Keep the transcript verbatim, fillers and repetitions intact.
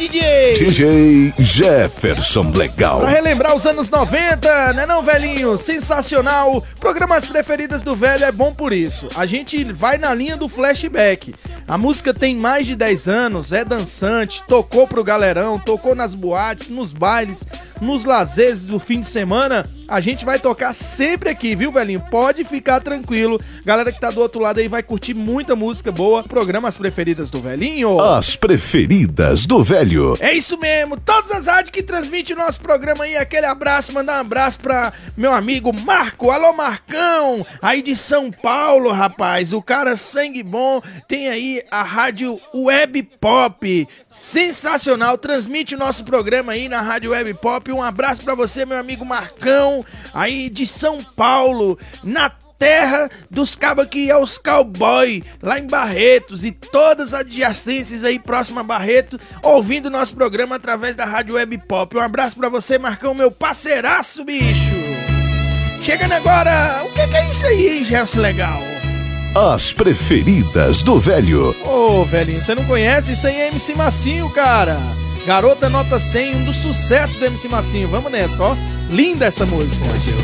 D J? D J Jefferson Legal. Pra relembrar os anos noventa, né não, velhinho? Sensacional. Programas preferidas do velho é bom por isso. A gente vai na linha do flashback. A música tem mais de dez anos, é dançante, tocou pro galerão, tocou nas boates, nos bailes, nos lazeres do fim de semana. A gente vai tocar sempre aqui, viu, velhinho? Pode ficar tranquilo. Galera que tá do outro lado aí vai curtir muita música boa. Programa As Preferidas do Velhinho. As Preferidas do Velho. É isso mesmo. Todas as rádios que transmitem o nosso programa aí. Aquele abraço, mandar um abraço pra meu amigo Marco. Alô, Marcão. Aí de São Paulo, rapaz. O cara sangue bom. Tem aí a rádio Web Pop. Sensacional. Transmite o nosso programa aí na rádio Web Pop. Um abraço pra você, meu amigo Marcão. Aí de São Paulo, na terra dos cabas que é os cowboy, lá em Barretos e todas as adjacências aí próximo a Barreto, ouvindo nosso programa através da rádio Web Pop. Um abraço pra você, Marcão, meu parceiraço, bicho. Chegando agora, o que, que é isso aí, hein, Gelson Legal? As Preferidas do Velho. Ô, velhinho, você não conhece? Isso aí é M C Massinho, cara. Garota Nota cem, um dos sucessos do M C Massinho. Vamos nessa, ó. Linda essa música. Hoje eu